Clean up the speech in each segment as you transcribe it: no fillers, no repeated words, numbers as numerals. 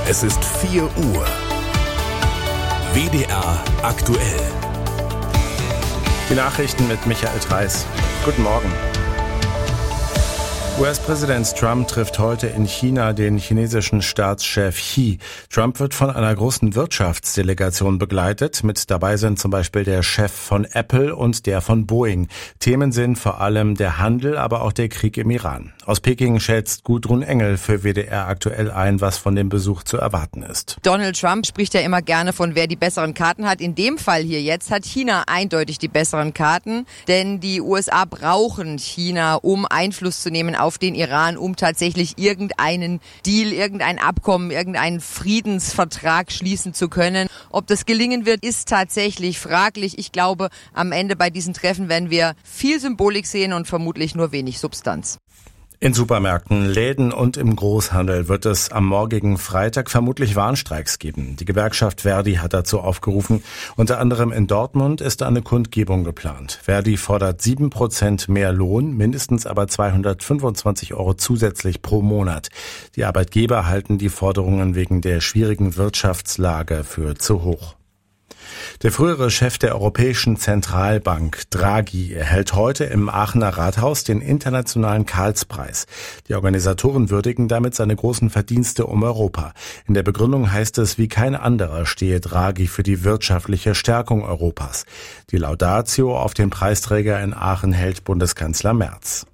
Es ist 4 Uhr. WDR aktuell. Die Nachrichten mit Michael Threiss. Guten Morgen. US-Präsident Trump trifft heute in China den chinesischen Staatschef Xi. Trump wird von einer großen Wirtschaftsdelegation begleitet. Mit dabei sind zum Beispiel der Chef von Apple und der von Boeing. Themen sind vor allem der Handel, aber auch der Krieg im Iran. Aus Peking schätzt Gudrun Engel für WDR aktuell ein, was von dem Besuch zu erwarten ist. Donald Trump spricht ja immer gerne von, wer die besseren Karten hat. In dem Fall hier jetzt hat China eindeutig die besseren Karten, denn die USA brauchen China, um Einfluss zu nehmen auf den Iran, um tatsächlich irgendeinen Deal, irgendein Abkommen, irgendeinen Friedensvertrag schließen zu können. Ob das gelingen wird, ist tatsächlich fraglich. Ich glaube, am Ende bei diesen Treffen werden wir viel Symbolik sehen und vermutlich nur wenig Substanz. In Supermärkten, Läden und im Großhandel wird es am morgigen Freitag vermutlich Warnstreiks geben. Die Gewerkschaft Verdi hat dazu aufgerufen. Unter anderem in Dortmund ist eine Kundgebung geplant. Verdi fordert 7% mehr Lohn, mindestens aber 225 € zusätzlich pro Monat. Die Arbeitgeber halten die Forderungen wegen der schwierigen Wirtschaftslage für zu hoch. Der frühere Chef der Europäischen Zentralbank, Draghi, erhält heute im Aachener Rathaus den internationalen Karlspreis. Die Organisatoren würdigen damit seine großen Verdienste um Europa. In der Begründung heißt es, wie kein anderer stehe Draghi für die wirtschaftliche Stärkung Europas. Die Laudatio auf den Preisträger in Aachen hält Bundeskanzler Merz.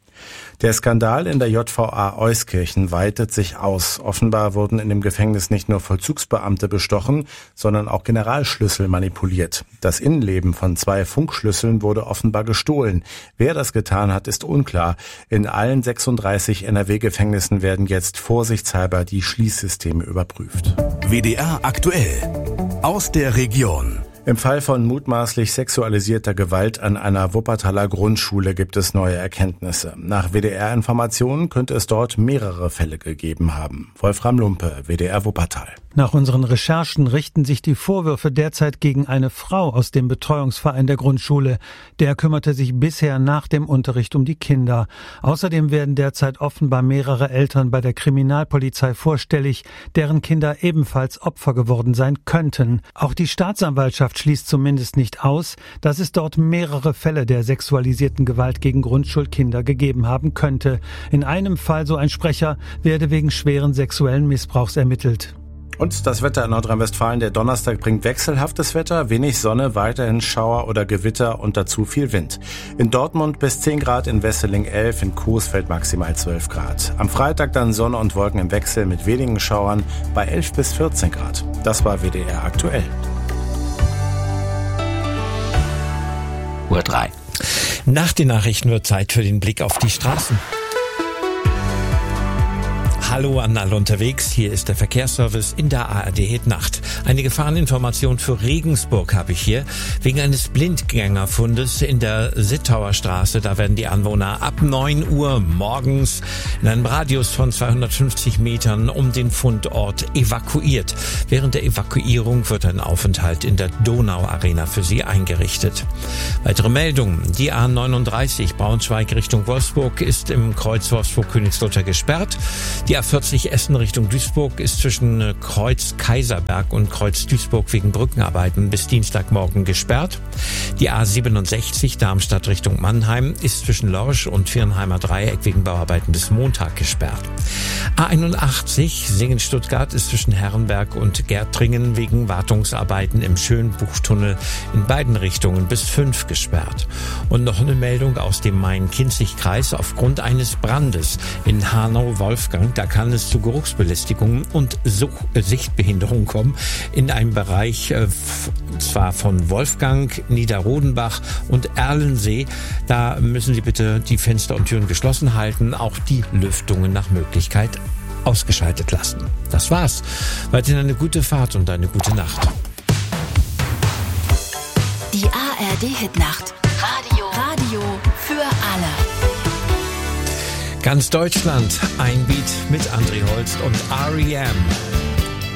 Der Skandal in der JVA Euskirchen weitet sich aus. Offenbar wurden in dem Gefängnis nicht nur Vollzugsbeamte bestochen, sondern auch Generalschlüssel manipuliert. Das Innenleben von 2 Funkschlüsseln wurde offenbar gestohlen. Wer das getan hat, ist unklar. In allen 36 NRW-Gefängnissen werden jetzt vorsichtshalber die Schließsysteme überprüft. WDR aktuell. Aus der Region. Im Fall von mutmaßlich sexualisierter Gewalt an einer Wuppertaler Grundschule gibt es neue Erkenntnisse. Nach WDR-Informationen könnte es dort mehrere Fälle gegeben haben. Wolfram Lumpe, WDR Wuppertal. Nach unseren Recherchen richten sich die Vorwürfe derzeit gegen eine Frau aus dem Betreuungsverein der Grundschule. Der kümmerte sich bisher nach dem Unterricht um die Kinder. Außerdem werden derzeit offenbar mehrere Eltern bei der Kriminalpolizei vorstellig, deren Kinder ebenfalls Opfer geworden sein könnten. Auch die Staatsanwaltschaft schließt zumindest nicht aus, dass es dort mehrere Fälle der sexualisierten Gewalt gegen Grundschulkinder gegeben haben könnte. In einem Fall, so ein Sprecher, werde wegen schweren sexuellen Missbrauchs ermittelt. Und das Wetter in Nordrhein-Westfalen. Der Donnerstag bringt wechselhaftes Wetter, wenig Sonne, weiterhin Schauer oder Gewitter und dazu viel Wind. In Dortmund bis 10 Grad, in Wesseling 11, in Coesfeld maximal 12 Grad. Am Freitag dann Sonne und Wolken im Wechsel mit wenigen Schauern bei 11 bis 14 Grad. Das war WDR aktuell. Uhr 3. Nach den Nachrichten wird Zeit für den Blick auf die Straßen. Hallo an alle unterwegs, hier ist der Verkehrsservice in der ARD Hit Nacht. Eine Gefahreninformation für Regensburg habe ich hier. Wegen eines Blindgängerfundes in der Sittauer Straße, da werden die Anwohner ab 9 Uhr morgens in einem Radius von 250 Metern um den Fundort evakuiert. Während der Evakuierung wird ein Aufenthalt in der Donau-Arena für sie eingerichtet. Weitere Meldungen. Die A39 Braunschweig Richtung Wolfsburg ist im Kreuz Wolfsburg-Königslutter gesperrt. Die A40 Essen Richtung Duisburg ist zwischen Kreuz Kaiserberg und Kreuz Duisburg wegen Brückenarbeiten bis Dienstagmorgen gesperrt. Die A67 Darmstadt Richtung Mannheim ist zwischen Lorsch und Viernheimer Dreieck wegen Bauarbeiten bis Montag gesperrt. A81 Singen-Stuttgart ist zwischen Herrenberg und Gärtringen wegen Wartungsarbeiten im Schönbuchtunnel in beiden Richtungen bis 5 gesperrt. Und noch eine Meldung aus dem Main-Kinzig-Kreis. Aufgrund eines Brandes in Hanau-Wolfgang, da kann es zu Geruchsbelästigungen und Sichtbehinderung kommen in einem Bereich zwar von Wolfgang, Niederrodenbach und Erlensee. Da müssen Sie bitte die Fenster und Türen geschlossen halten, auch die Lüftungen nach Möglichkeit ausgeschaltet lassen. Das war's. Weiterhin eine gute Fahrt und eine gute Nacht. Die ARD Hitnacht. Radio für alle. Ganz Deutschland, ein Beat mit André Holst und R.E.M.